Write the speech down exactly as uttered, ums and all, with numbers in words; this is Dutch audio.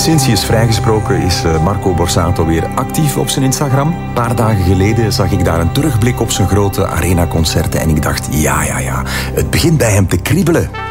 Sinds hij is vrijgesproken is Marco Borsato weer actief op zijn Instagram. Een paar dagen geleden zag ik daar een terugblik op zijn grote arenaconcerten en ik dacht, ja, ja, ja, het begint bij hem te kriebelen.